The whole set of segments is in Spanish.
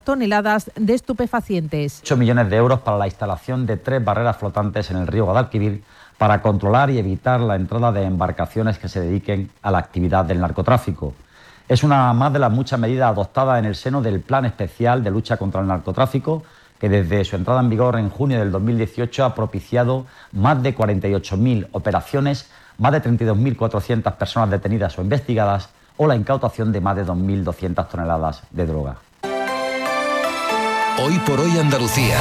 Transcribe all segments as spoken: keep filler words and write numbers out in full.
toneladas de estupefacientes. ocho millones de euros para la instalación de tres barreras flotantes en el río Guadalquivir para controlar y evitar la entrada de embarcaciones que se dediquen a la actividad del narcotráfico. Es una más de las muchas medidas adoptadas en el seno del Plan Especial de Lucha contra el Narcotráfico, que desde su entrada en vigor en junio del dos mil dieciocho ha propiciado más de cuarenta y ocho mil operaciones, más de treinta y dos mil cuatrocientas personas detenidas o investigadas o la incautación de más de dos mil doscientas toneladas de droga. Hoy por hoy Andalucía.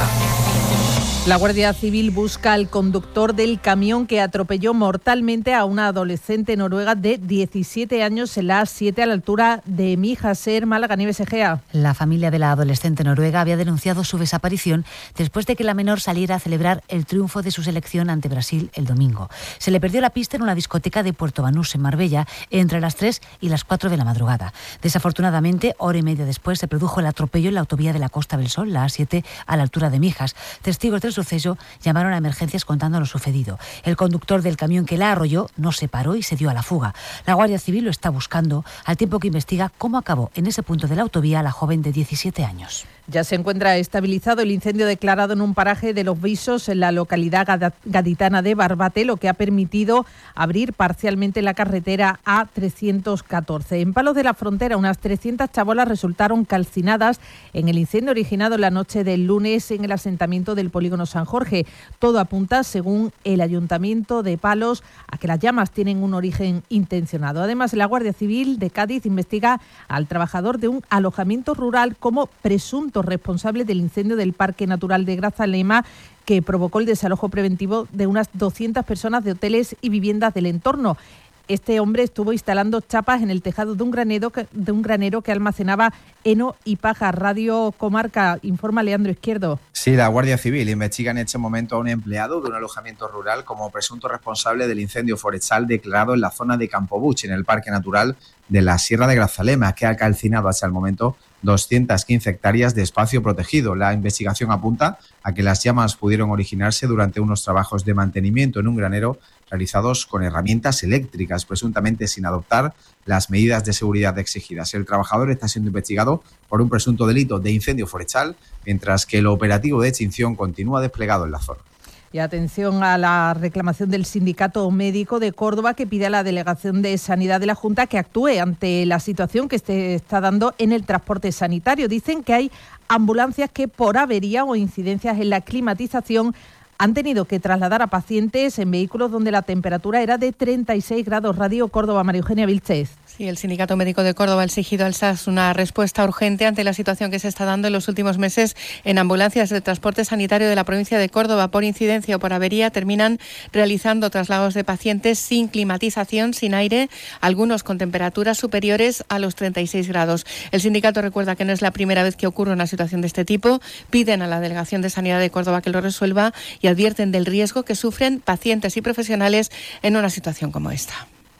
La Guardia Civil busca al conductor del camión que atropelló mortalmente a una adolescente noruega de diecisiete años en la A siete a la altura de Mijaser, Málaga. Nieves Egea. La familia de la adolescente noruega había denunciado su desaparición después de que la menor saliera a celebrar el triunfo de su selección ante Brasil el domingo. Se le perdió la pista en una discoteca de Puerto Banús, en Marbella, entre las tres y las cuatro de la madrugada. Desafortunadamente, hora y media después, se produjo el atropello en la autovía de la Costa del Sol, la A siete, a la altura de Mijas. Testigos del suceso llamaron a emergencias contando lo sucedido. El conductor del camión que la arrolló no se paró y se dio a la fuga. La Guardia Civil lo está buscando, al tiempo que investiga cómo acabó en ese punto de la autovía la joven de diecisiete años. Ya se encuentra estabilizado el incendio declarado en un paraje de Los Visos, en la localidad gaditana de Barbate, lo que ha permitido abrir parcialmente la carretera A trescientos catorce. En Palos de la Frontera, unas trescientas chabolas resultaron calcinadas en el incendio originado la noche del lunes en el asentamiento del polígono San Jorge. Todo apunta, según el Ayuntamiento de Palos, a que las llamas tienen un origen intencionado. Además, la Guardia Civil de Cádiz investiga al trabajador de un alojamiento rural como presunto responsable del incendio del Parque Natural de Grazalema, que provocó el desalojo preventivo de unas doscientas personas de hoteles y viviendas del entorno. Este hombre estuvo instalando chapas en el tejado de un granero que, de un granero que almacenaba heno y paja. Radio Comarca, informa Leandro Izquierdo. Sí, la Guardia Civil investiga en este momento a un empleado de un alojamiento rural como presunto responsable del incendio forestal declarado en la zona de Campobuch, en el Parque Natural de la Sierra de Grazalema, que ha calcinado hasta el momento doscientas quince hectáreas de espacio protegido. La investigación apunta a que las llamas pudieron originarse durante unos trabajos de mantenimiento en un granero realizados con herramientas eléctricas, presuntamente sin adoptar las medidas de seguridad exigidas. El trabajador está siendo investigado por un presunto delito de incendio forestal, mientras que el operativo de extinción continúa desplegado en la zona. Y atención a la reclamación del Sindicato Médico de Córdoba, que pide a la Delegación de Sanidad de la Junta que actúe ante la situación que se está dando en el transporte sanitario. Dicen que hay ambulancias que por avería o incidencias en la climatización han tenido que trasladar a pacientes en vehículos donde la temperatura era de treinta y seis grados. Radio Córdoba, María Eugenia Vilchez. Sí, el Sindicato Médico de Córdoba ha exigido al S A S una respuesta urgente ante la situación que se está dando en los últimos meses en ambulancias de transporte sanitario de la provincia de Córdoba. Por incidencia o por avería terminan realizando traslados de pacientes sin climatización, sin aire, algunos con temperaturas superiores a los treinta y seis grados. El sindicato recuerda que no es la primera vez que ocurre una situación de este tipo. Piden a la Delegación de Sanidad de Córdoba que lo resuelva y advierten del riesgo que sufren pacientes y profesionales en una situación como esta.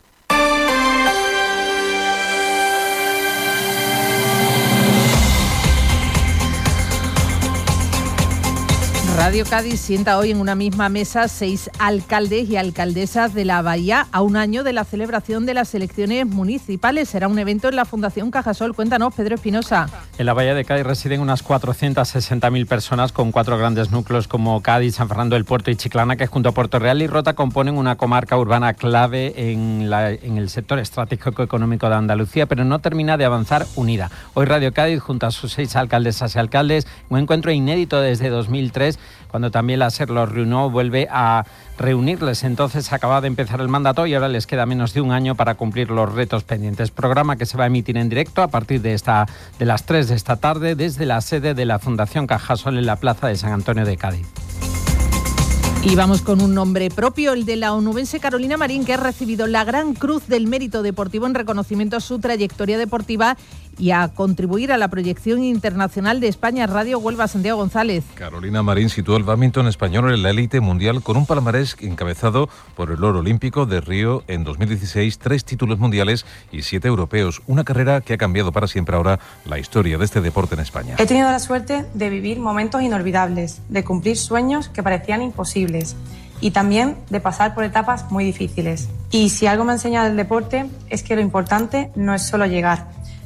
Radio Cádiz sienta hoy en una misma mesa seis alcaldes y alcaldesas de la Bahía a un año de la celebración de las elecciones municipales. Será un evento en la Fundación Cajasol. Cuéntanos, Pedro Espinosa. En la Bahía de Cádiz residen unas cuatrocientas sesenta mil personas con cuatro grandes núcleos como Cádiz, San Fernando del Puerto y Chiclana, que junto a Puerto Real y Rota componen una comarca urbana clave en, la, en el sector estratégico económico de Andalucía, pero no termina de avanzar unida. Hoy Radio Cádiz, junto a sus seis alcaldesas y alcaldes, un encuentro inédito desde dos mil tres, cuando también la SER los reunió, vuelve a reunirles. Entonces acaba de empezar el mandato y ahora les queda menos de un año para cumplir los retos pendientes. Programa que se va a emitir en directo a partir de, esta, de las tres de esta tarde desde la sede de la Fundación Cajasol en la Plaza de San Antonio de Cádiz. Y vamos con un nombre propio, el de la onubense Carolina Marín, que ha recibido la Gran Cruz del Mérito Deportivo en reconocimiento a su trayectoria deportiva y a contribuir a la proyección internacional de España. Radio Huelva, Santiago González. Carolina Marín situó el bádminton español en la élite mundial con un palmarés encabezado por el oro olímpico de Río en dos mil dieciséis, tres títulos mundiales y siete europeos. Una carrera que ha cambiado para siempre ahora la historia de este deporte en España. He tenido la suerte de vivir momentos inolvidables, de cumplir sueños que parecían imposibles y también de pasar por etapas muy difíciles. Y si algo me ha enseñado el deporte es que lo importante no es solo llegar,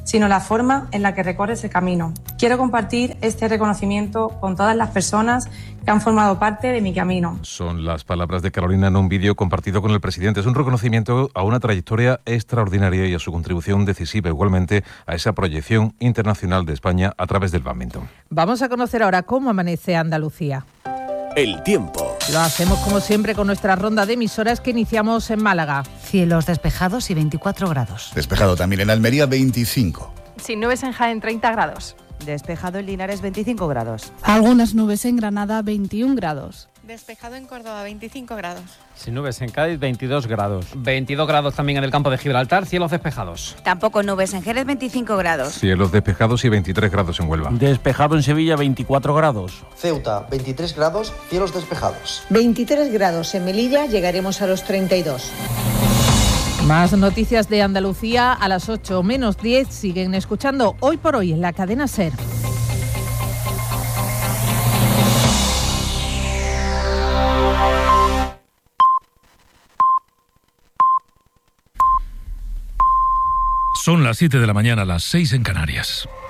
sino la forma en la que recorre ese camino. Quiero compartir este reconocimiento con todas las personas que han formado parte de mi camino. Son las palabras de Carolina en un vídeo compartido con el presidente. Es un reconocimiento a una trayectoria extraordinaria y a su contribución decisiva igualmente a esa proyección internacional de España a través del bádminton. Vamos a conocer ahora cómo amanece Andalucía. El tiempo. Lo hacemos como siempre con nuestra ronda de emisoras que iniciamos en Málaga. Cielos despejados y veinticuatro grados. Despejado también en Almería, veinticinco. Sin nubes en Jaén, treinta grados. Despejado en Linares, veinticinco grados. Algunas nubes en Granada, veintiún grados. Despejado en Córdoba, veinticinco grados. Sin nubes en Cádiz, veintidós grados. veintidós grados también en el campo de Gibraltar, cielos despejados. Tampoco nubes en Jerez, veinticinco grados. Cielos despejados y veintitrés grados en Huelva. Despejado en Sevilla, veinticuatro grados. Ceuta, veintitrés grados, cielos despejados. veintitrés grados en Melilla, llegaremos a los treinta y dos. Más noticias de Andalucía a las ocho menos diez. Siguen escuchando Hoy por Hoy en la cadena SER. Son las siete de la mañana, las seis en Canarias.